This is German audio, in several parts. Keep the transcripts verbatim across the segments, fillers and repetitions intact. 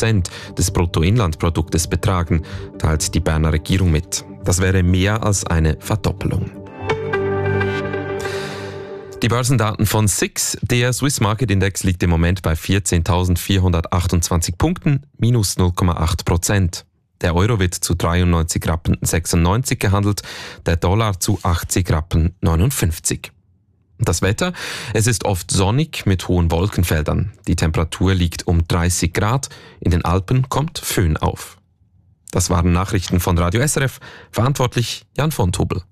Prozent des Bruttoinlandproduktes betragen, teilt die Berner Regierung mit. Das wäre mehr als eine Verdoppelung. Die Börsendaten von S I X. Der Swiss Market Index liegt im Moment bei vierzehntausendvierhundertachtundzwanzig Punkten, minus null Komma acht Prozent. Der Euro wird zu dreiundneunzig Rappen sechsundneunzig gehandelt, der Dollar zu achtzig Rappen neunundfünfzig. Das Wetter? Es ist oft sonnig mit hohen Wolkenfeldern. Die Temperatur liegt um dreißig Grad. In den Alpen kommt Föhn auf. Das waren Nachrichten von Radio S R F. Verantwortlich Jan von Tobel.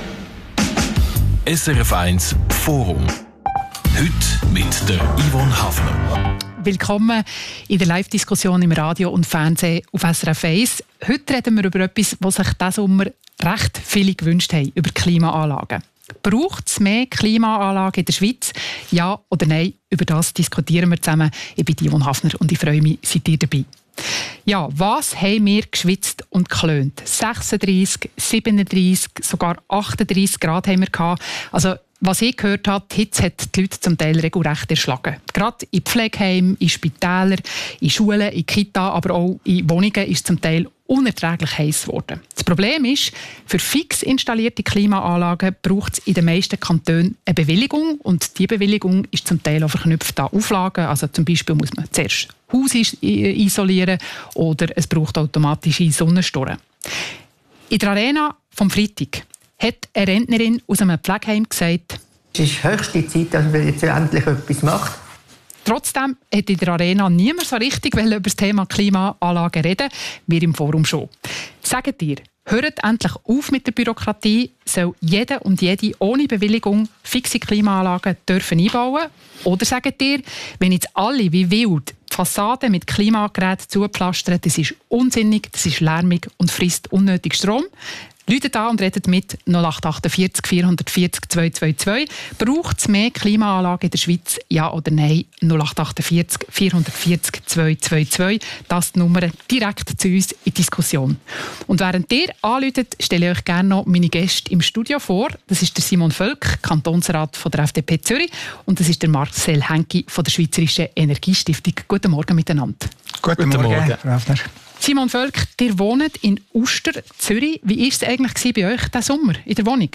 S R F eins Forum. Heute mit der Yvonne Hafner. Willkommen in der Live-Diskussion im Radio und Fernsehen auf S R F eins. Heute reden wir über etwas, was sich diesen Sommer recht viele gewünscht haben, über Klimaanlagen. Braucht es mehr Klimaanlagen in der Schweiz? Ja oder nein? Über das diskutieren wir zusammen. Ich bin Yvonne Hafner und ich freue mich, seid ihr dabei. Ja, was haben wir geschwitzt und geklönt? sechsunddreissig, siebenunddreissig, sogar achtunddreissig Grad haben wir gehabt. Also, was ich gehört habe, die Hitze hat die Leute zum Teil regelrecht erschlagen. Gerade in Pflegeheimen, in Spitälern, in Schulen, in Kita, aber auch in Wohnungen ist es zum Teil unerträglich heiß geworden. Das Problem ist, für fix installierte Klimaanlagen braucht es in den meisten Kantonen eine Bewilligung und diese Bewilligung ist zum Teil auch verknüpft an Auflagen. Also zum Beispiel muss man zuerst Haus isolieren oder es braucht automatische Sonnenstoren. In der Arena vom Freitag hat eine Rentnerin aus einem Pflegeheim gesagt, es ist höchste Zeit, dass man jetzt endlich etwas macht. Trotzdem hat in der Arena niemand so richtig über das Thema Klimaanlagen reden, wir im Forum schon. Sagt ihr, hört endlich auf mit der Bürokratie, soll jeder und jede ohne Bewilligung fixe Klimaanlagen dürfen einbauen? Oder sagt ihr, wenn jetzt alle wie wild die Fassaden mit Klimageräten zupflastern, das ist unsinnig, das ist lärmig und frisst unnötig Strom? Läutet an und redet mit null acht achtundvierzig vierhundertvierzig zweihundertzweiundzwanzig. Braucht es mehr Klimaanlagen in der Schweiz? Ja oder nein? null acht achtundvierzig vierhundertvierzig zweihundertzweiundzwanzig. Das ist die Nummer direkt zu uns in die Diskussion. Und während ihr anläutet, stelle ich euch gerne noch meine Gäste im Studio vor. Das ist der Simon Völk, Kantonsrat von der F D P Zürich. Und das ist der Marcel Henki von der Schweizerischen Energiestiftung. Guten Morgen miteinander. Guten, Guten Morgen, Morgen. Frau Hafner. Simon Völk, ihr wohnt in Uster, Zürich. Wie war es eigentlich bei euch diesen Sommer in der Wohnung?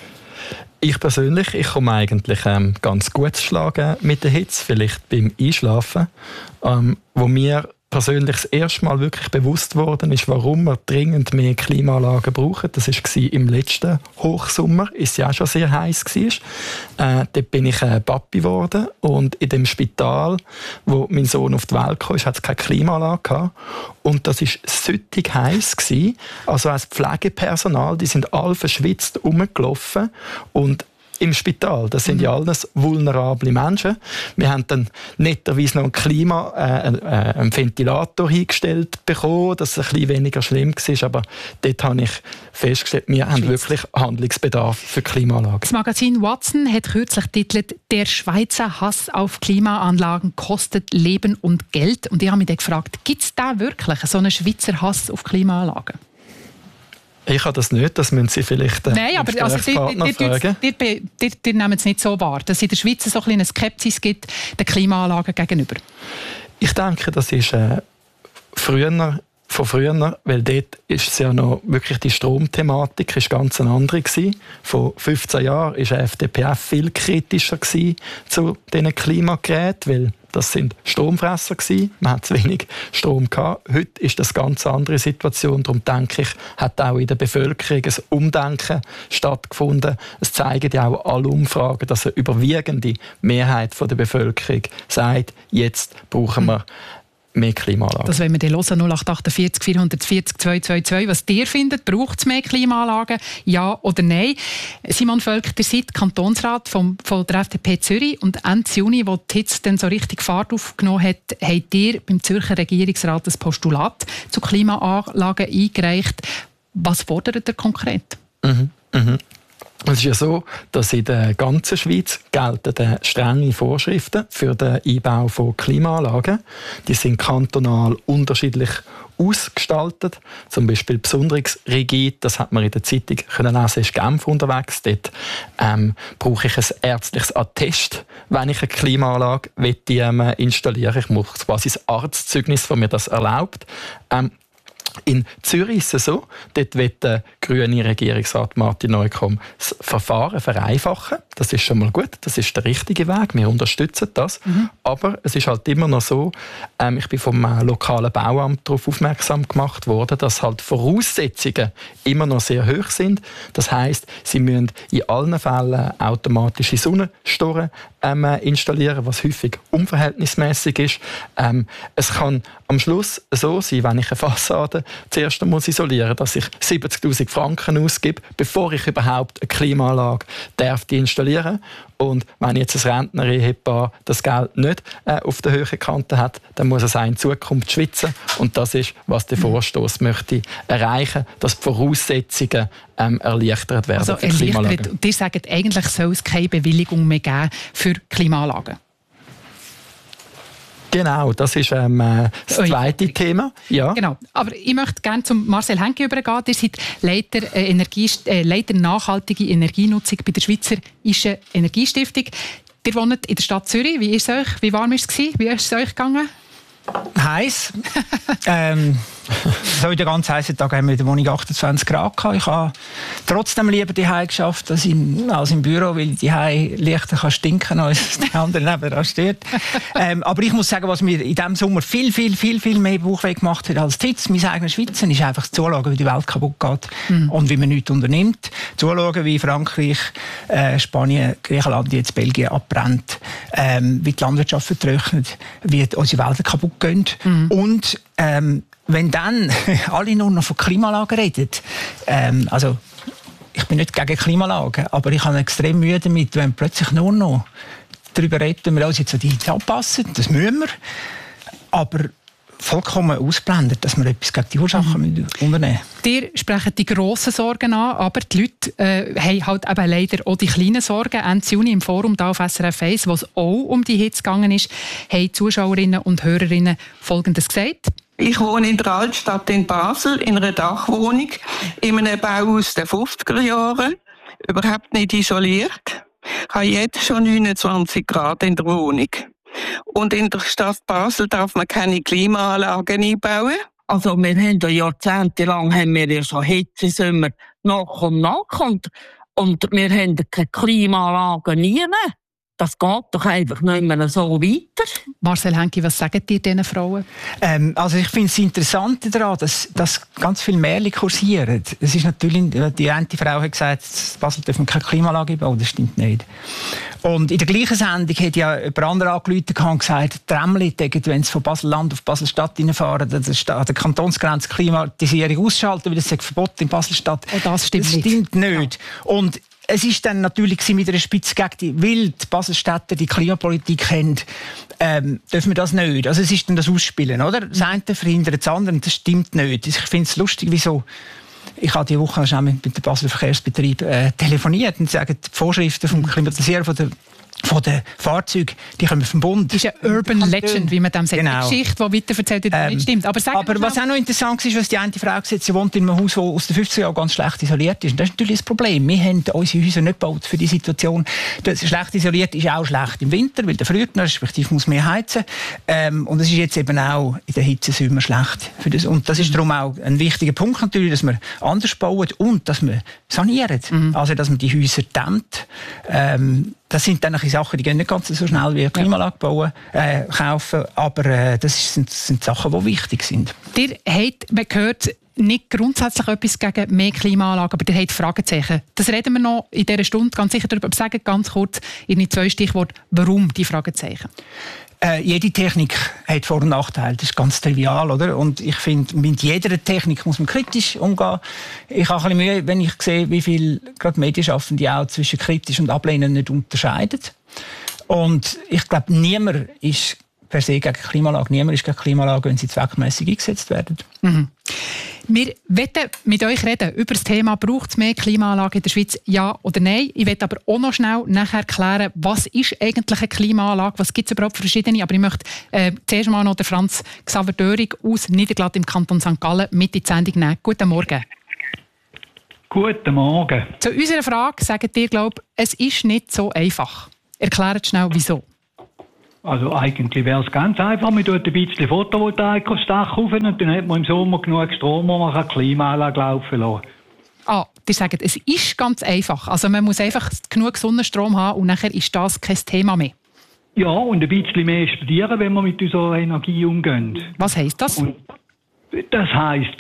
Ich persönlich, ich komme eigentlich ähm, ganz gut zu schlagen mit der Hitze, vielleicht beim Einschlafen. Ähm, wo mir persönlich das erste Mal wirklich bewusst worden ist, warum wir dringend mehr Klimaanlagen brauchen. Das war im letzten Hochsommer, ist ja auch schon sehr heiß war. Äh, dort bin ich äh, Papi geworden und in dem Spital, wo mein Sohn auf die Welt kam, hat es keine Klimaanlage gehabt. Und das war süttig heiß gewesen. Also als Pflegepersonal, die sind alle verschwitzt rumgelaufen und im Spital. Das sind ja alles vulnerable Menschen. Wir haben dann netterweise noch ein Klima, äh, äh, einen Ventilator hingestellt bekommen, dass es ein bisschen weniger schlimm war. Aber dort habe ich festgestellt, wir haben wirklich Handlungsbedarf für Klimaanlagen. Das Magazin Watson hat kürzlich getitelt, «Der Schweizer Hass auf Klimaanlagen kostet Leben und Geld». Und ich habe mich dann gefragt, gibt es da wirklich so einen Schweizer Hass auf Klimaanlagen? Ich habe das nicht, das müssen Sie vielleicht äh, Nein, aber also, die, die, die, die, die, die nehmen es nicht so wahr, dass es in der Schweiz so ein eine Skepsis gibt den Klimaanlagen gegenüber. Ich denke, das ist äh, früher, von früher, weil dort ist es ja noch wirklich die Stromthematik ist ganz eine andere gewesen. Vor fünfzehn Jahren war die F D P F viel kritischer gewesen zu diesen Klimageräten, weil das sind Stromfresser gewesen. Man hat zu wenig Strom gehabt. Heute ist das eine ganz andere Situation. Darum denke ich, hat auch in der Bevölkerung ein Umdenken stattgefunden. Es zeigen ja auch alle Umfragen, dass eine überwiegende Mehrheit der Bevölkerung sagt, jetzt brauchen wir mehr Klimaanlagen. Das wollen wir dann hören, null acht achtundvierzig vierhundertvierzig zweihundertzweiundzwanzig. Was ihr findet, braucht es mehr Klimaanlagen? Ja oder nein? Simon Völk, ihr seid Kantonsrat vom, von der F D P Zürich und Ende Juni, wo die Hitze dann so richtig Fahrt aufgenommen hat, habt ihr beim Zürcher Regierungsrat ein Postulat zu Klimaanlagen eingereicht. Was fordert ihr konkret? Mhm. Mhm. Es ist ja so, dass in der ganzen Schweiz gelten strenge Vorschriften für den Einbau von Klimaanlagen. Die sind kantonal unterschiedlich ausgestaltet. Zum Beispiel besonders rigid, das hat man in der Zeitung können lesen, ist Genf unterwegs. Dort ähm, brauche ich ein ärztliches Attest, wenn ich eine Klimaanlage möchte, ähm, installieren. Ich muss quasi ein Arztzeugnis, das mir das erlaubt. Ähm, In Zürich ist es so, dort will der grüne Regierungsrat Martin Neukomm das Verfahren vereinfachen. Das ist schon mal gut, das ist der richtige Weg, wir unterstützen das. Mhm. Aber es ist halt immer noch so, ähm, ich bin vom äh, lokalen Bauamt darauf aufmerksam gemacht worden, dass halt Voraussetzungen immer noch sehr hoch sind. Das heisst, sie müssen in allen Fällen automatische Sonnenstoren ähm, installieren, was häufig unverhältnismäßig ist. Ähm, es kann am Schluss so sein, wenn ich eine Fassade zuerst muss isolieren, dass ich siebzigtausend Franken ausgebe, bevor ich überhaupt eine Klimaanlage darf die installieren. Und wenn jetzt ein Rentner-Ehepaar das Geld nicht äh, auf der Höhe Kante hat, dann muss es auch in Zukunft schwitzen. Und das ist, was der Vorstoß mhm. möchte erreichen, dass die Voraussetzungen ähm, erleichtert werden also für Klimaanlagen. Ihr sagt, eigentlich soll es keine Bewilligung mehr geben für Klimaanlagen. Genau, das ist ähm, das zweite Ui. Thema. Ja. Genau. Aber ich möchte gerne zum Marcel Henke übergehen. Ihr seid Leiter, äh, Energie, äh, Leiter nachhaltige Energienutzung bei der Schweizerischen Energiestiftung. Ihr wohnt in der Stadt Zürich. Wie ist es euch? Wie warm war es? Wie ist es euch gegangen? Heiß. ähm, so in den ganz heißen Tagen haben wir in der Wohnung achtundzwanzig Grad gehabt. Ich habe trotzdem lieber die Hause geschafft als im, als im Büro, weil die Hause leichter kann stinken als der andere nebenan steht. ähm, aber ich muss sagen, was mir in diesem Sommer viel, viel, viel, viel mehr Bauchweh gemacht hat als die Hitze, mein eigenes Schwitzen, ist einfach das Zuschauen, wie die Welt kaputt geht mhm. und wie man nichts unternimmt. Zuschauen, wie Frankreich, äh, Spanien, Griechenland, jetzt Belgien abbrennt, ähm, wie die Landwirtschaft vertrocknet, wie unsere Wälder kaputt gehen. Mhm. Und ähm, wenn dann alle nur noch von Klimaanlagen reden, ähm, also ich bin nicht gegen Klimaanlagen, aber ich habe extrem Mühe damit, wenn plötzlich nur noch darüber reden, wir uns jetzt an die Hitze anpassen, das müssen wir, aber vollkommen ausblendet, dass wir etwas gegen die Ursachen mhm. unternehmen müssen. Ihr sprecht die grossen Sorgen an, aber die Leute äh, haben halt eben leider auch die kleinen Sorgen. Ende Juni im Forum da auf S R F eins, wo es auch um die Hitze gegangen ist, haben Zuschauerinnen und Hörerinnen Folgendes gesagt. Ich wohne in der Altstadt in Basel, in einer Dachwohnung, in einem Bau aus den fünfziger Jahren, überhaupt nicht isoliert. Ich habe jetzt schon neunundzwanzig Grad in der Wohnung. Und in der Stadt Basel darf man keine Klimaanlagen einbauen. Also wir haben ja jahrzehntelang haben wir ja schon Hitzesommer nach und nach und, und wir haben keine Klimaanlagen nie. Das geht doch einfach nicht mehr so weiter. Marcel Henke, was sagen dir diesen Frauen? Ähm, also ich finde es interessant daran, dass, dass ganz viele Märchen kursieren. Es ist natürlich, die eine Frau hat gesagt, in Basel dürfen wir keine Klimaanlage bauen. Das stimmt nicht. Und in der gleichen Sendung hat ja jemand anderes angerufen und gesagt, Tramli, wenn sie von Basel-Land auf Basel-Stadt reinfahren, an der Kantonsgrenze Klimatisierung ausschalten, weil das ist verboten in Basel-Stadt. Oh, das stimmt, das stimmt nicht. nicht. Und es ist dann natürlich mit einer Spitze gegen die, weil die Baselstädter die Klimapolitik haben, ähm, dürfen wir das nicht. Also es ist dann das Ausspielen, oder? Das eine verhindert das andere, das stimmt nicht. Ich finde es lustig, wieso. Ich habe diese Woche schon mit dem Basler Verkehrsbetrieb äh, telefoniert und sagen, die Vorschriften vom Klimatisieren von der von den Fahrzeugen, die kommen vom Bund. Das ist eine Urban Legend, wie man dem sagt. Genau. Eine Geschichte, die weiterverzählt wird, ähm, nicht stimmt. Aber, aber was auch noch interessant ist, was die eine Frau gesagt hat, sie wohnt in einem Haus, das aus den fünfziger Jahren ganz schlecht isoliert ist. Und das ist natürlich das Problem. Wir haben unsere Häuser nicht gebaut für die Situation. Das schlecht isoliert ist auch schlecht im Winter, weil der friert noch, respektive muss mehr heizen. Ähm, und es ist jetzt eben auch in der Hitzesommer schlecht. Für das. Und das ist darum auch ein wichtiger Punkt natürlich, dass wir anders bauen und dass wir sanieren. Mhm. Also, dass man die Häuser dämmt. Ähm, Das sind dann Sachen, die gehen nicht ganz so schnell wie Klimaanlage bauen, äh, kaufen, aber äh, das sind, sind Sachen, die wichtig sind. Ihr habt, man hört nicht grundsätzlich etwas gegen mehr Klimaanlagen, aber ihr habt Fragezeichen. Das reden wir noch in dieser Stunde ganz sicher darüber. Aber sagen ganz kurz in zwei Stichworte, warum die Fragezeichen? Äh, jede Technik hat Vor- und Nachteile. Das ist ganz trivial, oder? Und ich finde, mit jeder Technik muss man kritisch umgehen. Ich habe ein bisschen Mühe, wenn ich sehe, wie viel gerade Medienschaffende auch zwischen kritisch und ablehnen nicht unterscheiden. Und ich glaube, niemand ist per se gegen Klimaanlage. Niemand ist gegen Klimaanlage, wenn sie zweckmässig eingesetzt werden. Mhm. Wir wollen mit euch reden über das Thema, braucht es mehr Klimaanlagen in der Schweiz, ja oder nein? Ich möchte aber auch noch schnell nachher erklären, was ist eigentlich eine Klimaanlage, was gibt es überhaupt verschiedene, aber ich möchte äh, zuerst mal noch den Franz Xaver Döring aus Niederglatt im Kanton Sankt Gallen mit in die Sendung nehmen. Guten Morgen. Guten Morgen. Zu unserer Frage sagt ihr, glaube ich, es ist nicht so einfach. Erklärt schnell, wieso. Also eigentlich wäre es ganz einfach. Man tut ein bisschen Photovoltaik aufs Dach rauf und dann hat man im Sommer genug Strom, wo man eine Klimaanlage laufen lassen kann. Ah, die sagen, es ist ganz einfach. Also man muss einfach genug Sonnenstrom haben und nachher ist das kein Thema mehr. Ja, und ein bisschen mehr studieren, wenn wir mit unserer Energie umgehen. Was heisst das? Und das heisst,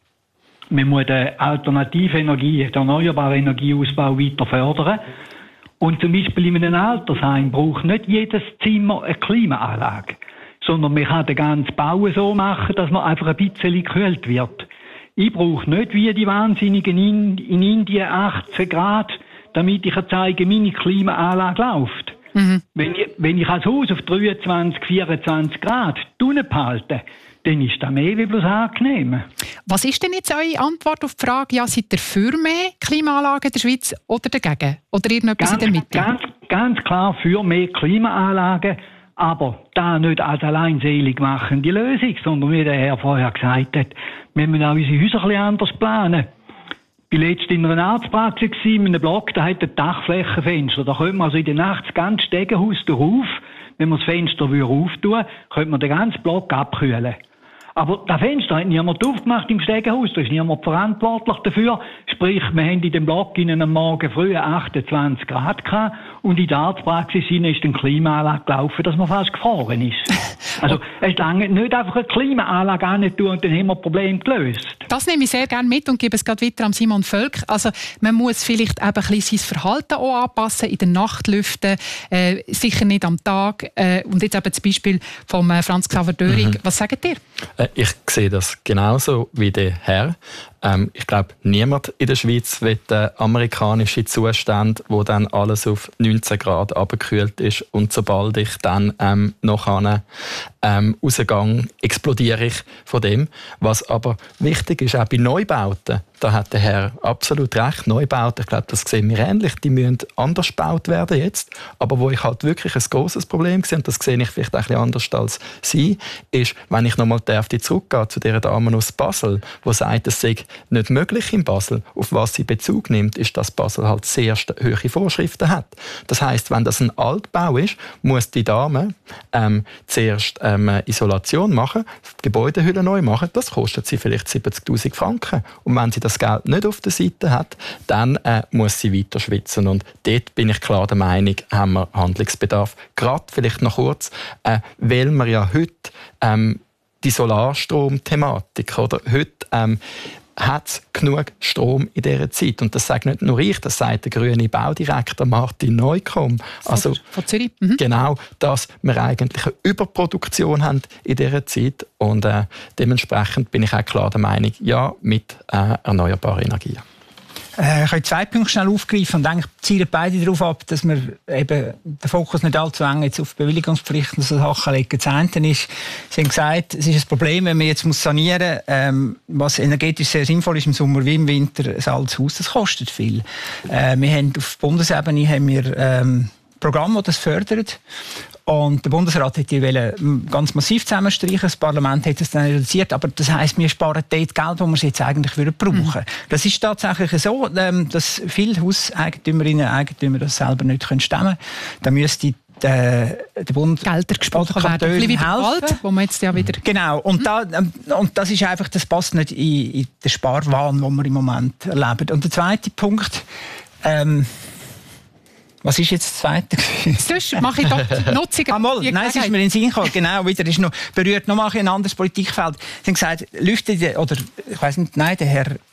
man muss den alternative Energie, den erneuerbaren Energieausbau weiter fördern. Und zum Beispiel in einem Altersheim braucht nicht jedes Zimmer eine Klimaanlage, sondern man kann den ganzen Bau so machen, dass man einfach ein bisschen gekühlt wird. Ich brauche nicht wie die Wahnsinnigen in, in Indien achtzehn Grad, damit ich zeige, meine Klimaanlage läuft. Mhm. Wenn ich, wenn ich als Haus auf dreiundzwanzig, vierundzwanzig Grad behalte, dann ist das mehr wie bloß angenehm. Was ist denn jetzt eure Antwort auf die Frage, ja, seid ihr für mehr Klimaanlagen in der Schweiz oder dagegen? Oder irgendetwas in der Mitte? Ganz, ganz klar für mehr Klimaanlagen, aber da nicht als alleinselig machende Lösung, sondern wie der Herr vorher gesagt hat, wir müssen auch unsere Häuser ein bisschen anders planen. Ich war letztens in einer Arztpraxis in einem Block, da hat ein Dachflächenfenster. Da könnte man also in der Nacht das ganze Stegenhaus drauf, wenn man das Fenster auftun würde, könnte man den ganzen Block abkühlen. Aber das Fenster hat niemand aufgemacht im Stegenhaus, da ist niemand verantwortlich dafür. Sprich, wir haben in dem Block in am Morgen früh achtundzwanzig Grad gehabt und in der Arztpraxis ist eine Klimaanlage gelaufen, dass man fast gefroren ist. Also es lange nicht einfach eine Klimaanlage an tun und dann haben wir das Problem gelöst. Das nehme ich sehr gerne mit und gebe es gerade weiter an Simon Völk. Also man muss vielleicht eben ein bisschen sein Verhalten auch anpassen, in der Nacht lüften, äh, sicher nicht am Tag. Äh, und jetzt eben das Beispiel von äh, Franz Xaver Döring. Mhm. Was sagt ihr? Äh, ich sehe das genauso wie der Herr. Ähm, ich glaube, niemand in der Schweiz will den amerikanischen Zustand, wo dann alles auf neunzehn Grad abgekühlt ist und sobald ich dann ähm, noch an, ähm, rausgehe, explodiere ich von dem. Was aber wichtig ist, auch bei Neubauten, da hat der Herr absolut recht, Neubauten, ich glaube, das sehen wir ähnlich, die müssen anders gebaut werden jetzt, aber wo ich halt wirklich ein grosses Problem sehe, und das sehe ich vielleicht ein bisschen anders als Sie, ist, wenn ich nochmal zurückgehe zu dieser Dame aus Basel, die sagt, es sei nicht möglich in Basel, auf was sie Bezug nimmt, ist, dass Basel halt sehr hohe Vorschriften hat. Das heisst, wenn das ein Altbau ist, muss die Dame ähm, zuerst ähm, Isolation machen, Gebäudehülle neu machen, das kostet sie vielleicht siebzigtausend Franken. Und wenn sie das Geld nicht auf der Seite hat, dann äh, muss sie weiter schwitzen. Und dort bin ich klar der Meinung, haben wir Handlungsbedarf. Gerade vielleicht noch kurz, äh, weil wir ja heute ähm, die Solarstrom-Thematik, oder? Heute ähm, hat es genug Strom in dieser Zeit. Und das sagt nicht nur ich, das sagt der grüne Baudirektor Martin Neukomm. Also, von Zürich. Mhm. Genau, dass wir eigentlich eine Überproduktion haben in dieser Zeit. Und äh, dementsprechend bin ich auch klar der Meinung, ja, mit äh, erneuerbaren Energien. Äh, ich kann zwei Punkte schnell aufgreifen und eigentlich zielen beide darauf ab, dass wir eben den Fokus nicht allzu eng jetzt auf Bewilligungspflichten und so Sachen legen. Das eine ist, Sie haben gesagt, es ist ein Problem, wenn man jetzt muss sanieren muss, ähm, was energetisch sehr sinnvoll ist im Sommer wie im Winter, ein altes Haus, das kostet viel. Äh, wir haben auf Bundesebene haben wir ähm, Programme, die das fördern. Und der Bundesrat hat die ganz massiv zusammenstreichen. Das Parlament hat es dann reduziert. Aber das heisst, wir sparen dort Geld, das wir jetzt eigentlich brauchen würden. Mhm. Das ist tatsächlich so, dass viele Hauseigentümerinnen und Eigentümer das selber nicht stemmen können. Da müsste der, der Bund Gelder gesprochen werden, ein bisschen helfen, wo man jetzt ja wieder... Genau, und, da, und das ist einfach, das passt nicht in, in den Sparwahn, den wir im Moment erleben. Und der zweite Punkt, ähm, was ist jetzt das Zweite? Sonst mache ich doch die Nutzung. Ah, mal, nein, es ist mir in den Sinn gekommen. Genau, wieder ist noch berührt noch mal ein anderes Politikfeld. Sie haben gesagt, Lüfte, oder ich weiss nicht, nein, der Herr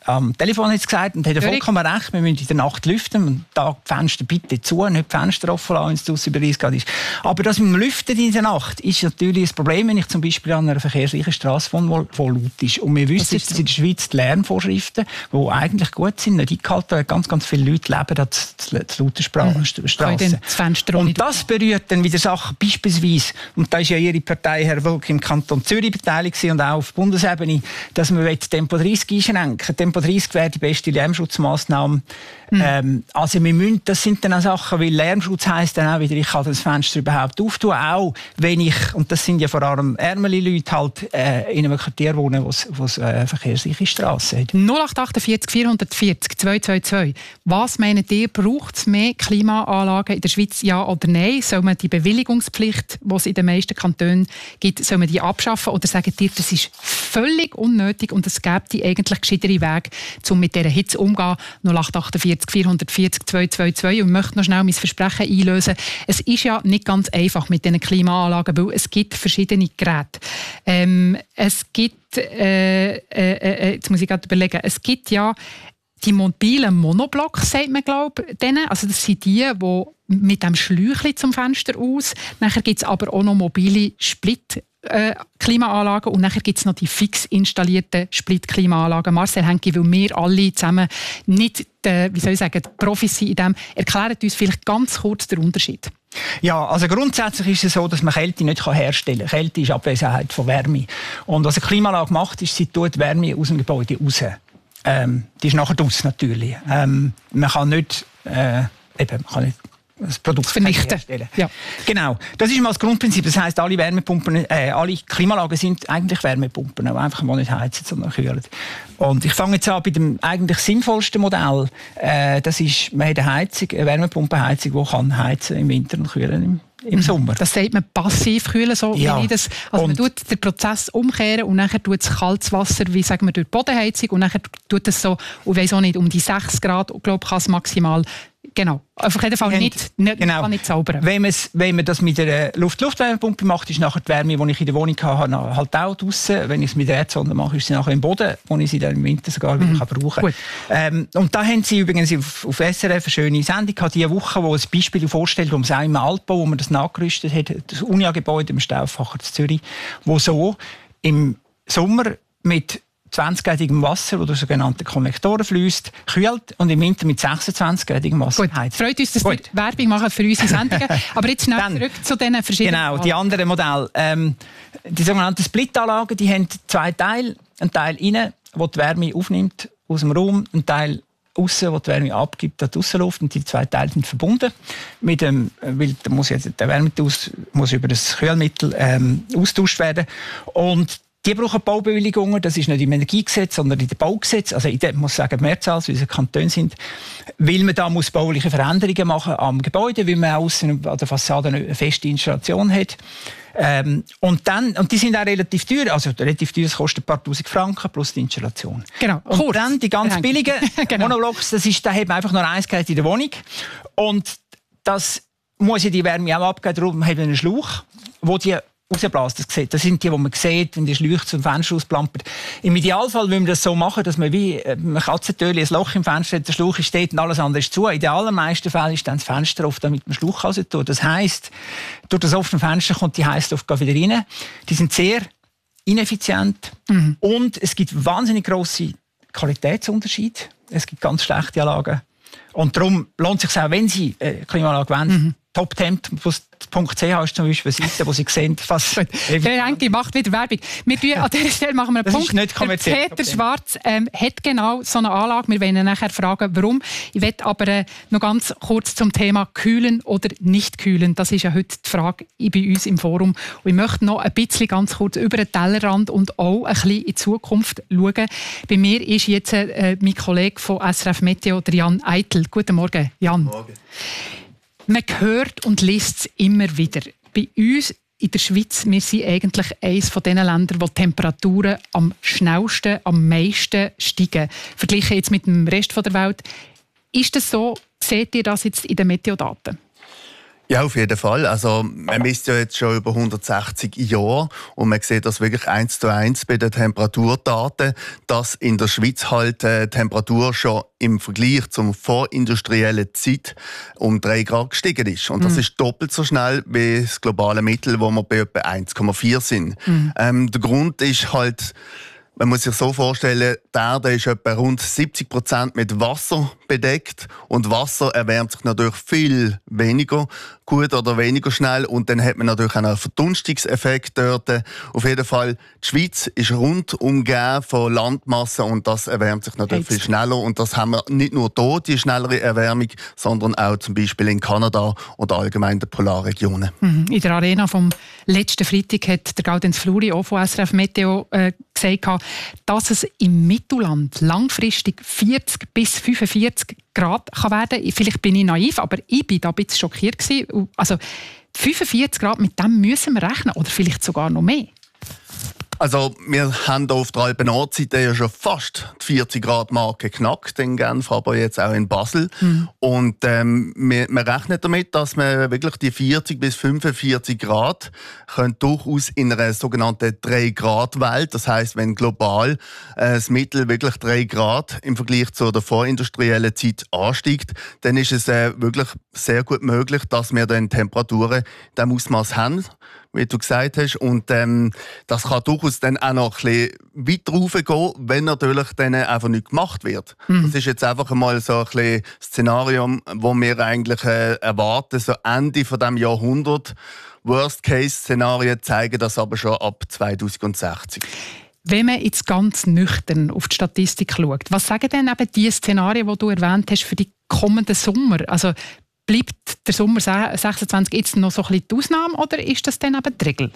am Telefon hat gesagt und hat vollkommen recht, wir müssen in der Nacht lüften, am Tag die Fenster bitte zu, nicht die Fenster offen lassen, wenn es draussen über dreißig Grad ist. Aber das mit dem Lüften in der Nacht ist natürlich ein Problem, wenn ich zum Beispiel an einer verkehrsreichen Strasse wohne, wo laut ist. Und wir wissen, dass in der Schweiz die Lärmvorschriften, die eigentlich gut sind, nicht eingehalten werden. Ganz, ganz viele Leute leben an zu lauten Strassen. Mhm. Und das berührt dann wieder Sachen, beispielsweise, und da ist ja Ihre Partei, Herr Wölk, im Kanton Zürich beteiligt und auch auf Bundesebene, dass man Tempo dreißig einschränken. Tempo dreißig wäre die beste Lärmschutzmaßnahme. Mhm. Ähm, also wir müssen, das sind dann auch Sachen, weil Lärmschutz heisst dann auch wieder, ich kann das Fenster überhaupt auftun, auch wenn ich, und das sind ja vor allem ärmere Leute, halt äh, in einem Quartier wohnen, wo es äh, verkehrsreiche Strassen hat. null acht acht vier vier vier zwei zwei zwei zwei. Was meint ihr, braucht es mehr Klimaanlagen in der Schweiz, ja oder nein? Soll man die Bewilligungspflicht, die es in den meisten Kantonen gibt, soll man die abschaffen? Oder sagt ihr, das ist völlig unnötig und es gibt die eigentlich gescheitere Wege, um mit dieser Hitze umzugehen? null acht acht vier vier vier zwei zwei zwei. Und ich möchte noch schnell mein Versprechen einlösen. Es ist ja nicht ganz einfach mit diesen Klimaanlagen, weil es gibt verschiedene Geräte. Ähm, es gibt, äh, äh, äh, jetzt muss ich gerade überlegen, es gibt ja die mobilen Monoblocks, sagt man, glaube ich, denen. Also das sind die, die mit dem Schläuchchen zum Fenster aus. Nachher gibt es aber auch noch mobile Split- Äh, Klimaanlagen und nachher gibt es noch die fix installierten Split-Klimaanlagen. Marcel Henke, weil wir alle zusammen nicht die, wie soll ich sagen, die Profis sind in dem, erklärt uns vielleicht ganz kurz den Unterschied. Ja, also grundsätzlich ist es so, dass man Kälte nicht herstellen kann. Kälte ist Abwesenheit von Wärme. Und was eine Klimaanlage macht, ist, sie tut Wärme aus dem Gebäude raus. Ähm, die ist nachher draus natürlich. Ähm, man kann nicht, äh, eben, man kann nicht das Produkt vernichten. Ja. Genau. Das ist mal das Grundprinzip. Das heisst, alle Wärmepumpen, äh, alle Klimaanlagen sind eigentlich Wärmepumpen, auch einfach mal nicht heizen, sondern kühlen. Und ich fange jetzt an bei dem eigentlich sinnvollsten Modell. Äh, das ist, man hat eine Heizung, eine Wärmepumpenheizung, die kann heizen im Winter und kühlen im im Sommer. Das sagt man passiv kühlen, so ja. wie ich das. Also und man tut den Prozess umkehren und nachher tut es kaltes Wasser, wie sagen wir, durch die Bodenheizung und nachher tut es so, ich weiss auch nicht, um die sechs Grad, glaube ich, kann es maximal. Genau. Auf jeden Fall nicht, nicht, genau. kann nicht zaubern. Wenn, wenn man das mit einer Luft-Luft-Wärmepumpe macht, ist nachher die Wärme, die ich in der Wohnung habe, halt auch draussen. Wenn ich es mit der Erdsonde mache, ist sie nachher im Boden, wo ich sie dann im Winter sogar wieder mhm. kann brauchen kann. Ähm, und da haben sie übrigens auf, auf S R F eine schöne Sendung gehabt, diese Woche, wo ein Beispiel vorstellt, wo man es auch im Altbau, wo man das nachgerüstet hat, das Unia-Gebäude im Stauffacher in Zürich, wo so im Sommer mit zwanzig-gradigem Wasser, das durch sogenannte Konnektoren fließt, kühlt und im Winter mit sechsundzwanzig-gradigem Wasser heizt. Freut uns, dass Sie Werbung machen für unsere Sendungen. Aber jetzt schnell zurück zu diesen verschiedenen Genau, Modellen. die anderen Modelle. Ähm, die sogenannten Splitanlagen, die haben zwei Teile. Ein Teil innen, der die Wärme aufnimmt aus dem Raum, ein Teil aussen, wo die Wärme abgibt an die Aussenluft. Und die zwei Teile sind verbunden. Mit dem, weil da muss jetzt der Wärmetausch muss über das Kühlmittel ähm, austauscht werden. Und die brauchen Baubewilligungen, das ist nicht im Energiegesetz, sondern in dem Baugesetz, also ich muss sagen, Mehrzahl, wie es Kantone sind, weil man da muss bauliche Veränderungen machen am Gebäude, weil man außen an der Fassade eine feste Installation hat. Ähm, und, dann, und die sind auch relativ teuer, also relativ teuer, das kostet ein paar tausend Franken plus die Installation. Genau. Und Kurz. dann die ganz billigen genau. Monoblocks, das ist, da hat man einfach nur eins Gerät in der Wohnung und das muss ja die Wärme auch abgeben, darum haben wir einen Schlauch, wo die rausbläst. Das, das sind die, die man sieht, wenn die Schläuche zum Fenster ausplampert. Im Idealfall wollen wir das so machen, dass man wie ein Katzentöli ein Loch im Fenster hat, der Schlauch steht und alles andere ist zu. In den allermeisten Fällen ist dann das Fenster oft, damit man den Schlauch raus tut. Das heisst, durch das offene Fenster kommt die Heissluft wieder rein. Die sind sehr ineffizient mhm. und es gibt wahnsinnig grosse Qualitätsunterschiede. Es gibt ganz schlechte Anlagen. Und darum lohnt es sich auch, wenn Sie eine Klimaanlage wollen, mhm. toptemp punkt c h ist zum Beispiel eine Seite, wo Sie sehen, was... Der Henke macht wieder Werbung. Wir tun, an dieser Stelle machen wir einen das Punkt. Ist nicht kommerziell. Peter Schwarz ähm, hat genau so eine Anlage. Wir wollen ihn nachher fragen, warum. Ich möchte aber äh, noch ganz kurz zum Thema kühlen oder nicht kühlen. Das ist ja heute die Frage bei uns im Forum. Und ich möchte noch ein bisschen ganz kurz über den Tellerrand und auch ein bisschen in die Zukunft schauen. Bei mir ist jetzt äh, mein Kollege von S R F Meteo, Jan Eitel. Guten Morgen, Jan. Guten Morgen. Man hört und liest es immer wieder. Bei uns in der Schweiz, wir sind eigentlich eines von den Ländern, wo die Temperaturen am schnellsten, am meisten steigen. Verglichen jetzt mit dem Rest der Welt. Ist das so? Seht ihr das jetzt in den Meteodaten? Ja, auf jeden Fall. Also, man misst ja jetzt schon über hundertsechzig Jahre und man sieht das wirklich eins zu eins bei den Temperaturdaten, dass in der Schweiz halt die äh, Temperatur schon im Vergleich zur vorindustriellen Zeit um drei Grad gestiegen ist. Und das mhm. ist doppelt so schnell wie das globale Mittel, wo wir bei etwa eins Komma vier sind. Mhm. Ähm, der Grund ist halt, man muss sich so vorstellen, die Erde ist etwa rund siebzig Prozent mit Wasser bedeckt und Wasser erwärmt sich natürlich viel weniger gut oder weniger schnell und dann hat man natürlich auch einen Verdunstungseffekt dort. Auf jeden Fall, die Schweiz ist rundum umgeben von Landmasse und das erwärmt sich natürlich viel schneller und das haben wir nicht nur hier, die schnellere Erwärmung, sondern auch zum Beispiel in Kanada oder allgemein in den Polarregionen. In der Arena vom letzten Freitag hat der Gaudenz Fluri auch von S R F Meteo äh, gesagt, dass es im Mittelland langfristig vierzig bis fünfundvierzig Grad kann werden kann. Vielleicht bin ich naiv, aber ich war da ein bisschen schockiert gewesen. Also fünfundvierzig Grad, mit dem müssen wir rechnen oder vielleicht sogar noch mehr. Also wir haben hier auf der Alpen-Nordseite ja schon fast die vierzig Grad Marke geknackt in Genf, aber jetzt auch in Basel. Mhm. Und ähm, wir, wir rechnen damit, dass wir wirklich die vierzig bis fünfundvierzig Grad können durchaus in einer sogenannten drei Grad Welt, das heisst, wenn global äh, das Mittel wirklich drei Grad im Vergleich zu der vorindustriellen Zeit ansteigt, dann ist es äh, wirklich sehr gut möglich, dass wir dann Temperaturen in diesem Ausmaß haben, wie du gesagt hast. Und ähm, das kann durchaus dann auch noch ein bisschen weiter raufgehen, wenn natürlich dann einfach nicht gemacht wird. Mhm. Das ist jetzt einfach mal so ein bisschen Szenario, das wir eigentlich äh, erwarten, so Ende von diesem Jahrhundert. Worst-Case-Szenarien zeigen das aber schon ab zweitausendsechzig. Wenn man jetzt ganz nüchtern auf die Statistik schaut, was sagen denn eben die Szenarien, die du erwähnt hast, für die kommenden Sommer? Also bleibt der Sommer sechsundzwanzig jetzt noch so ein bisschen die Ausnahme oder ist das dann eben die Regel?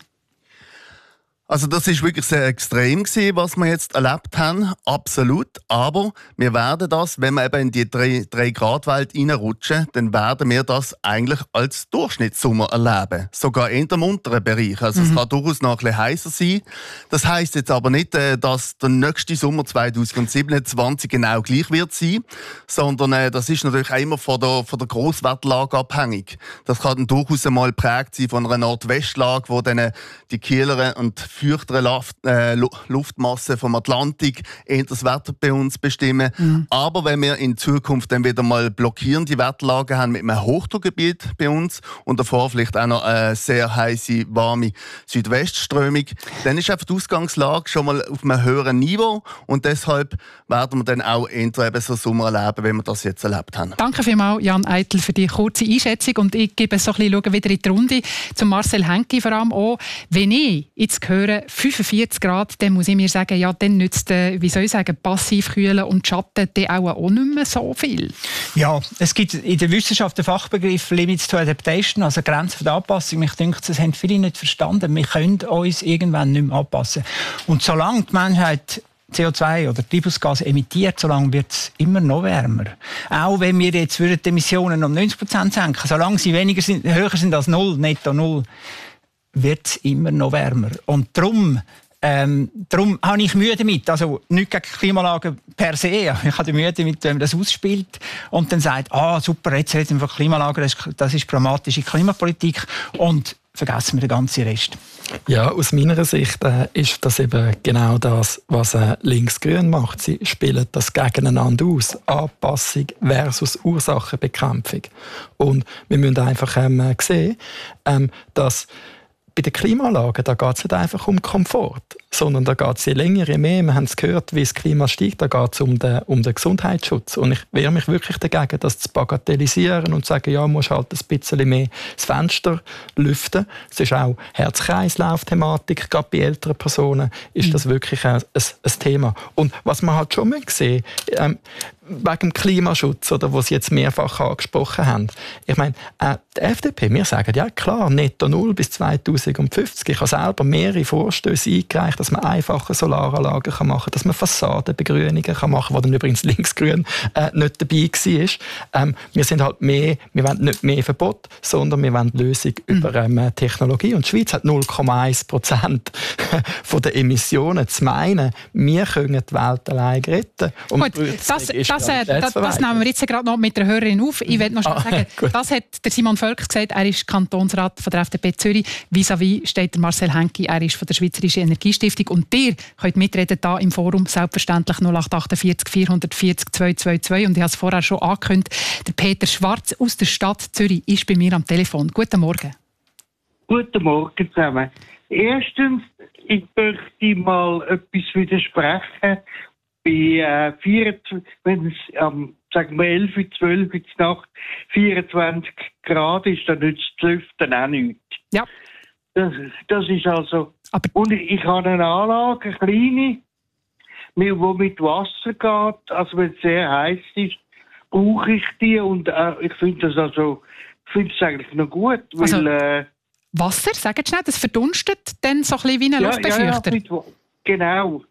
Also das ist wirklich sehr extrem gewesen, was wir jetzt erlebt haben, absolut. Aber wir werden das, wenn wir eben in die drei Grad Welt reinrutschen, dann werden wir das eigentlich als Durchschnittssommer erleben. Sogar in dem unteren Bereich. Also mhm. es kann durchaus noch ein bisschen heißer sein. Das heisst jetzt aber nicht, dass der nächste Sommer zweitausendsiebenundzwanzig genau gleich wird sein, sondern das ist natürlich auch immer von der, von der Grosswetterlage abhängig. Das kann dann durchaus einmal geprägt sein von einer Nordwestlage, wo dann die kühleren und feuchtere Luft, äh, Luftmasse vom Atlantik eher das Wetter bei uns bestimmen. Mhm. Aber wenn wir in Zukunft dann wieder mal blockierende Wetterlagen haben mit einem Hochdruckgebiet bei uns und davor vielleicht auch noch eine sehr heiße, warme Südwestströmung, dann ist einfach die Ausgangslage schon mal auf einem höheren Niveau und deshalb werden wir dann auch eher eben so Sommer erleben, wie wir das jetzt erlebt haben. Danke vielmals, Jan Eitel, für die kurze Einschätzung und ich gebe so ein bisschen wieder in die Runde zu Marcel Henke vor allem auch. Wenn ich jetzt höre, fünfundvierzig Grad, dann muss ich mir sagen, ja, dann nützt, wie soll ich sagen, Passivkühlen und Schatten dann auch, auch nicht mehr so viel. Ja, es gibt in der Wissenschaft den Fachbegriff Limits to Adaptation, also Grenzen der Anpassung. Ich denke, das haben viele nicht verstanden. Wir können uns irgendwann nicht mehr anpassen. Und solange die Menschheit C O zwei oder Treibhausgas emittiert, solange wird es immer noch wärmer. Auch wenn wir jetzt die Emissionen um neunzig Prozent senken, solange sie weniger sind, höher sind als null, netto null, wird es immer noch wärmer. Und darum, ähm, darum habe ich Mühe damit. Also nicht gegen Klimaanlagen per se. Ich habe Mühe damit, wenn man das ausspielt und dann sagt, ah super, jetzt reden wir von Klimaanlagen, das ist, das ist pragmatische Klimapolitik und vergessen wir den ganzen Rest. Ja, aus meiner Sicht äh, ist das eben genau das, was äh, Links-Grün macht. Sie spielen das gegeneinander aus. Anpassung versus Ursachenbekämpfung. Und wir müssen einfach ähm, sehen, ähm, dass bei den Klimaanlagen, da geht es nicht einfach um Komfort, sondern da geht es je länger, je mehr. Wir haben es gehört, wie das Klima steigt, da geht es um den, um den Gesundheitsschutz. Und ich wehre mich wirklich dagegen, das zu bagatellisieren und zu sagen, ja, man muss halt ein bisschen mehr das Fenster lüften. Es ist auch Herz-Kreislauf-Thematik, gerade bei älteren Personen ist mhm. das wirklich ein, ein, ein Thema. Und was man halt schon sehen ähm, wegen dem Klimaschutz, oder was Sie jetzt mehrfach angesprochen haben. Ich meine, äh, die F D P, wir sagen, ja klar, netto null bis zweitausendfünfzig. Ich habe selber mehrere Vorstöße eingereicht, dass man einfache Solaranlagen kann machen kann, dass man Fassadenbegrünungen kann machen kann, wo dann übrigens linksgrün äh, nicht dabei war. Ähm, wir sind halt mehr, wir wollen nicht mehr Verbot, sondern wir wollen Lösung mhm. über ähm, Technologie. Und die Schweiz hat null Komma eins Prozent von den Emissionen. Zu meinen, wir können die Welt allein retten. Und gut, das, das, äh, das, das nehmen wir jetzt gerade noch mit der Hörerin auf. Ich will noch schnell ah, sagen, das hat der Simon Völk gesagt, er ist Kantonsrat von der F D P Zürich. Vis-à-vis steht der Marcel Henki, er ist von der Schweizerischen Energiestiftung. Und ihr könnt mitreden hier im Forum, selbstverständlich null acht acht vier vier vier null zwei zwei zwei. Und ich habe es vorher schon angekündigt, der Peter Schwarz aus der Stadt Zürich ist bei mir am Telefon. Guten Morgen. Guten Morgen zusammen. Erstens, ich möchte mal etwas widersprechen. Bei äh, vierundzwanzig, wenn es ähm, sagen wir elf, zwölf in der Nacht vierundzwanzig Grad ist, dann nützt das Lüften auch nichts. Ja. Das, das ist also... Aber und ich, ich habe eine Anlage, eine kleine, die mit Wasser geht. Also wenn es sehr heiß ist, brauche ich die. Und äh, ich finde das also... Ich finde es eigentlich noch gut, weil... Also, äh, Wasser, sagen Sie schnell, das verdunstet dann so ein bisschen wie ein ja, Luftbefeuchter. Ja, ja, genau.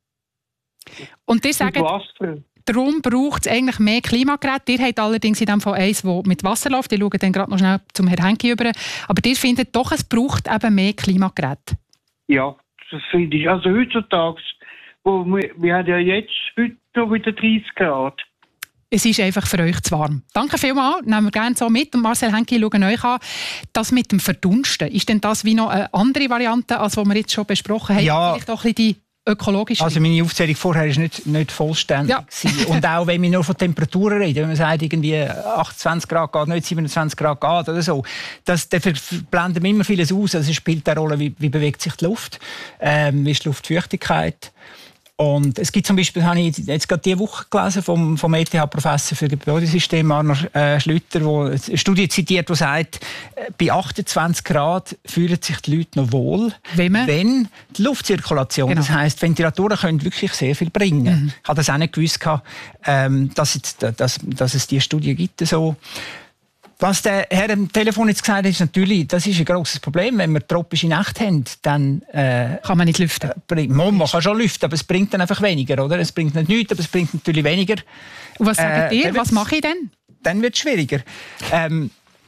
Und ihr sagt, darum braucht es eigentlich mehr Klimageräte. Ihr habt allerdings in dem Fall eins, das mit Wasser läuft. Ich schaue dann gerade noch schnell zum Herrn Henki über. Aber ihr findet doch, es braucht eben mehr Klimageräte. Ja, das finde ich. Also heutzutage, wo wir, wir haben ja jetzt heute noch wieder dreißig Grad. Es ist einfach für euch zu warm. Danke vielmals, nehmen wir gerne so mit. Und Marcel Henki, schauen euch an. Das mit dem Verdunsten, ist denn das wie noch eine andere Variante, als was wir jetzt schon besprochen haben? Ja. Vielleicht auch ein bisschen die ökologische? Also meine Aufzählung vorher war nicht, nicht vollständig. Ja. Und auch wenn wir nur von Temperaturen reden, wenn man sagt, irgendwie achtundzwanzig Grad geht, nicht siebenundzwanzig Grad geht oder so, das, da blenden wir immer vieles aus. Also es spielt eine Rolle, wie, wie bewegt sich die Luft, ähm, wie ist die Luftfeuchtigkeit. Und es gibt zum Beispiel, habe ich jetzt gerade diese Woche gelesen, vom, vom E T H-Professor für Gebäudesystem, Arno äh, Schlüter, der eine Studie zitiert, die sagt, äh, bei achtundzwanzig Grad fühlen sich die Leute noch wohl, wenn, wenn die Luftzirkulation, genau. Das heisst, Ventilatoren können wirklich sehr viel bringen. Mhm. Ich habe das auch nicht gewusst, ähm, dass, jetzt, dass, dass es diese Studie gibt. So. Was der Herr am Telefon jetzt gesagt hat, ist natürlich, das ist ein grosses Problem. Wenn wir tropische Nächte haben, dann... Äh, kann man nicht lüften. Äh, man kann schon lüften, aber es bringt dann einfach weniger, oder? Es bringt nicht nichts, aber es bringt natürlich weniger. Und was sagt äh, ihr? Was mache ich denn? Dann wird es schwieriger. Ähm,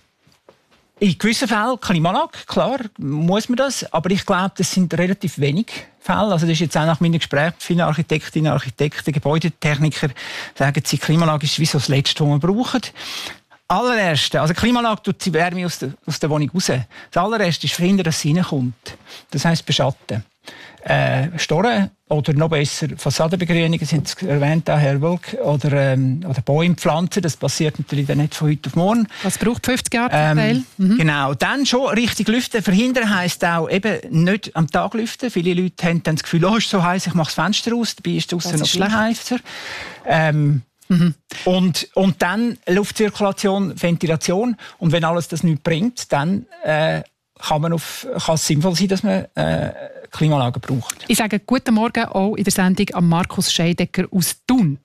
in gewissen Fällen Klimaanlage, klar, muss man das. Aber ich glaube, das sind relativ wenig Fälle. Also das ist jetzt auch nach meinen Gesprächen mit vielen Architektinnen, Architekten, Gebäudetechniker, sagen sie, Klimaanlage ist wie so das Letzte, was wir brauchen. Allererste, also die Klimaanlage tut die Wärme aus der, aus der Wohnung raus. Das allererste ist verhindern, dass sie reinkommt. Das heisst beschatten. Äh, Storen oder noch besser Fassadenbegrünungen, sind erwähnt, auch Herr Wölk, oder, ähm, oder Bäume pflanzen. Das passiert natürlich dann nicht von heute auf morgen. Das braucht fünfzig Jahre zum Teil. Ähm, mhm. Genau, dann schon richtig lüften. Verhindern heisst auch eben nicht am Tag lüften. Viele Leute haben dann das Gefühl, oh, ist so heiß, ich mache das Fenster aus, dabei ist draussen noch viel heißer. Ähm, Mhm. Und, und dann Luftzirkulation, Ventilation. Und wenn alles das nicht bringt, dann äh, kann, man auf, kann es sinnvoll sein, dass man äh, Klimaanlagen braucht. Ich sage guten Morgen auch in der Sendung an Markus Scheidecker aus Thun.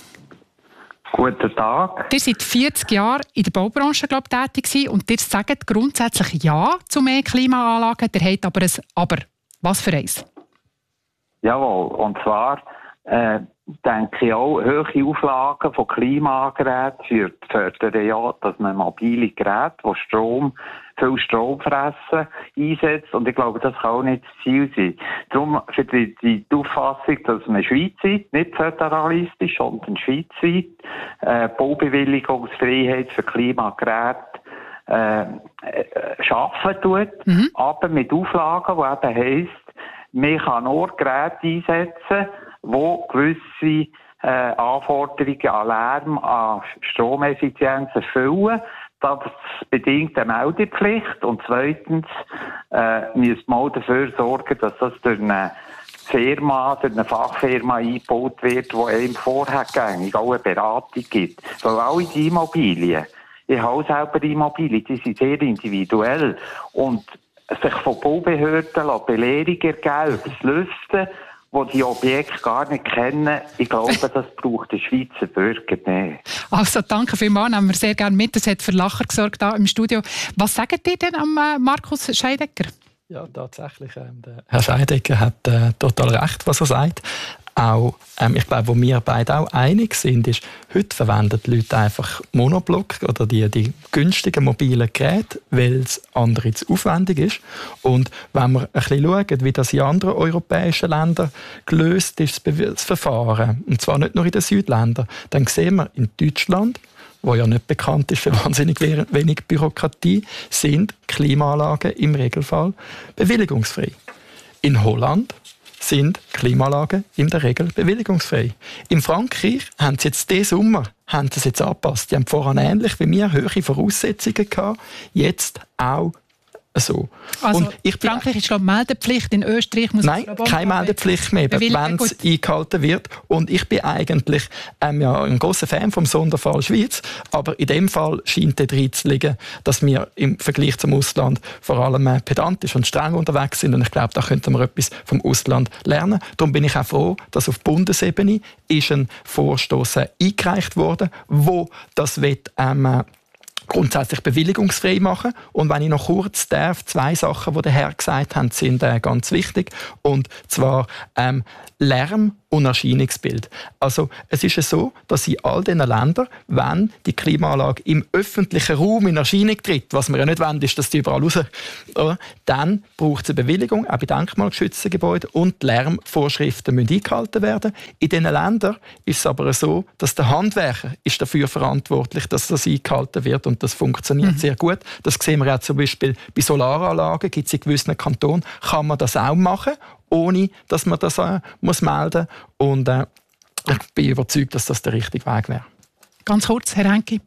Guten Tag. Ihr seid vierzig Jahre in der Baubranche, glaube ich, tätig gewesen, und ihr sagt grundsätzlich Ja zu mehr Klimaanlagen. Ihr habt aber ein Aber. Was für eins? Jawohl, und zwar... Äh, denke ich auch, hohe Auflagen von Klimageräten fördern ja, dass man mobile Geräte, die Strom, viel Strom fressen, einsetzt. Und ich glaube, das kann auch nicht das Ziel sein. Darum für die, die Auffassung, dass man schweizweit, nicht föderalistisch, sondern schweizweit, äh, Baubewilligungsfreiheit für Klimageräte äh, äh, schaffen tut, mhm. aber mit Auflagen, die eben heisst, man kann nur Geräte einsetzen, wo gewisse äh, Anforderungen an Lärm, an Stromeffizienz erfüllen. Das bedingt eine Meldepflicht. Und zweitens äh, müsste man dafür sorgen, dass das durch eine Firma, durch eine Fachfirma eingebaut wird, die einem vorhergängig auch eine Beratung gibt. Weil alle die Immobilien, ich habe selber Immobilien, die sind sehr individuell. Und sich von Baubehörden Belehrung ergeben, das Lüften, die die Objekte gar nicht kennen, ich glaube, das braucht der Schweizer Bürger nicht. Also danke vielmals, nehmen wir sehr gerne mit. Das hat für Lacher gesorgt hier im Studio. Was sagt ihr denn am Markus Scheidecker? Ja, tatsächlich. Ähm, der Herr Scheidegger hat äh, total recht, was er sagt. Auch, ähm, ich glaube, wo wir beide auch einig sind, ist, heute verwenden die Leute einfach Monoblock oder die, die günstigen mobilen Geräte, weil es andere zu aufwendig ist. Und wenn wir ein bisschen schauen, wie das in anderen europäischen Ländern gelöst ist, das Verfahren, und zwar nicht nur in den Südländern, dann sehen wir in Deutschland, wo ja nicht bekannt ist für wahnsinnig wenig Bürokratie, sind Klimaanlagen im Regelfall bewilligungsfrei. In Holland sind Klimaanlagen in der Regel bewilligungsfrei. In Frankreich haben sie jetzt diesen Sommer haben sie es jetzt angepasst. Die haben vorher ähnlich wie wir hohe Voraussetzungen gehabt, jetzt auch so. Also und ich bin, Frankreich ist, glaube ich, Meldepflicht, in Österreich muss Nein, keine Meldepflicht mehr, wenn es eingehalten wird. Und ich bin eigentlich ähm, ja, ein grosser Fan vom Sonderfall Schweiz, aber in dem Fall scheint drin zu liegen, dass wir im Vergleich zum Ausland vor allem äh, pedantisch und streng unterwegs sind und ich glaube, da könnten wir etwas vom Ausland lernen. Darum bin ich auch froh, dass auf Bundesebene ist ein Vorstoß äh, eingereicht wurde, wo das wird, ähm, grundsätzlich bewilligungsfrei machen. Und wenn ich noch kurz darf, zwei Sachen, die der Herr gesagt hat, sind äh, ganz wichtig. Und zwar ähm, Lärm und Erscheinungsbild. Also es ist ja so, dass in all diesen Ländern, wenn die Klimaanlage im öffentlichen Raum in Erscheinung tritt, was wir ja nicht wollen, ist, dass die überall raus, oder? Dann braucht es eine Bewilligung, auch bei denkmalgeschützten Gebäuden, und die Lärmvorschriften müssen eingehalten werden. In diesen Ländern ist es aber so, dass der Handwerker ist dafür verantwortlich, dass das eingehalten wird, und das funktioniert mhm. sehr gut. Das sehen wir auch zum Beispiel bei Solaranlagen, gibt es in gewissen Kantonen, kann man das auch machen, ohne dass man das äh, muss melden muss. Und äh, ich bin überzeugt, dass das der richtige Weg wäre. Ganz kurz, Herr Henke.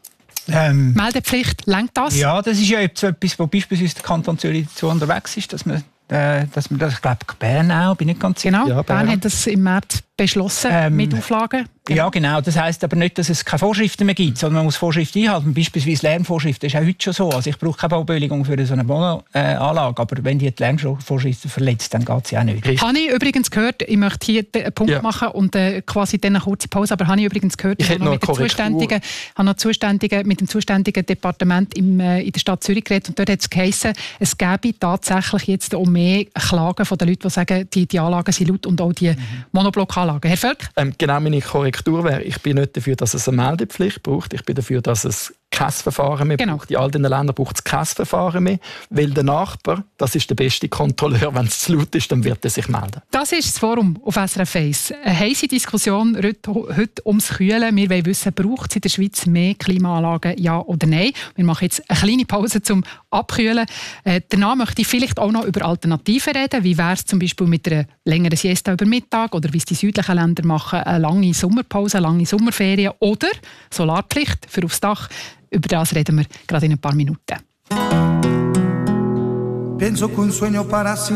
Ähm, Meldepflicht, lenkt das? Ja, das ist ja jetzt etwas, wo beispielsweise der Kanton Zürich dazu unterwegs ist, dass man, äh, dass man das, ich glaube, Bern auch, bin ich ganz sicher. Genau, ja, Bern. Bern hat das im März beschlossen, ähm, mit Auflagen. Genau. Ja, genau. Das heisst aber nicht, dass es keine Vorschriften mehr gibt, sondern man muss Vorschriften einhalten. Beispielsweise Lärmvorschriften ist auch heute schon so. Also ich brauche keine Baubewilligung für so eine Wohnanlage, aber wenn die die Lärmvorschriften verletzt, dann geht sie auch nicht. Habe ich übrigens gehört, ich möchte hier einen Punkt ja. machen und äh, quasi dann eine kurze Pause, aber habe ich übrigens gehört, ich, ich habe noch mit, zuständigen, habe noch zuständigen, mit dem zuständigen Departement im, äh, in der Stadt Zürich geredet, und dort hat es geheissen, es gäbe tatsächlich jetzt auch mehr Klagen von den Leuten, die sagen, die, die Anlagen sind laut, und auch die mhm. Monoblockanlagen. Herr Völk? Ähm, genau, meine Korrektur wäre, ich bin nicht dafür, dass es eine Meldepflicht braucht. Ich bin dafür, dass es kein Verfahren mehr genau. braucht. In all diesen Ländern braucht es kein Verfahren mehr, weil der Nachbar, das ist der beste Kontrolleur, wenn es zu laut ist, dann wird er sich melden. Das ist das Forum auf S R F eins. Eine heisse Diskussion heute ums Kühlen. Wir wollen wissen, braucht es in der Schweiz mehr Klimaanlagen, ja oder nein? Wir machen jetzt eine kleine Pause zum Abkühlen. Äh, danach möchte ich vielleicht auch noch über Alternativen reden. Wie wäre es zum Beispiel mit einer längeren Siesta über Mittag, oder wie es die südlichen Länder machen, eine lange Sommerpause, eine lange Sommerferien oder Solarpflicht für aufs Dach. Über das reden wir gerade in ein paar Minuten. Penso che un sogno para